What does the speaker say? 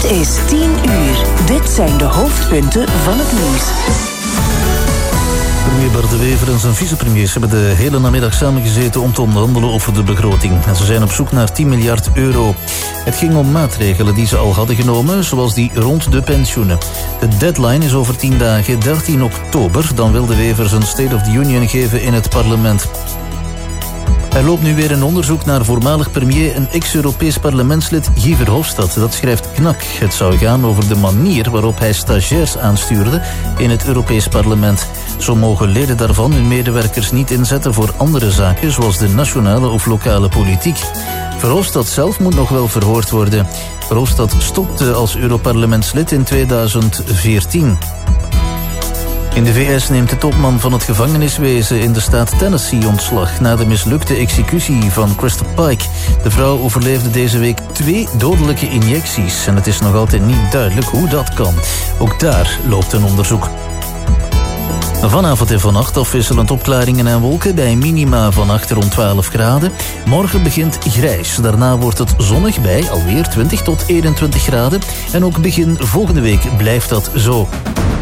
Het is 10 uur. Dit zijn de hoofdpunten van het nieuws. Premier Bart De Wever en zijn vicepremiers hebben de hele namiddag samengezeten om te onderhandelen over de begroting. En ze zijn op zoek naar 10 miljard euro. Het ging om maatregelen die ze al hadden genomen, zoals die rond de pensioenen. De deadline is over 10 dagen, 13 oktober. Dan wil De Wever zijn State of the Union geven in het parlement. Er loopt nu weer een onderzoek naar voormalig premier en ex-Europees parlementslid Guy Verhofstadt. Dat schrijft KNAK. Het zou gaan over de manier waarop hij stagiairs aanstuurde in het Europees parlement. Zo mogen leden daarvan hun medewerkers niet inzetten voor andere zaken, zoals de nationale of lokale politiek. Verhofstadt zelf moet nog wel verhoord worden. Verhofstadt stopte als Europarlementslid in 2014. In de VS neemt de topman van het gevangeniswezen in de staat Tennessee ontslag na de mislukte executie van Crystal Pike. De vrouw overleefde deze week 2 dodelijke injecties en het is nog altijd niet duidelijk hoe dat kan. Ook daar loopt een onderzoek. Vanavond en vannacht afwisselend opklaringen en wolken bij minima van 8 rond 12 graden. Morgen begint grijs. Daarna wordt het zonnig bij alweer 20 tot 21 graden. En ook begin volgende week blijft dat zo.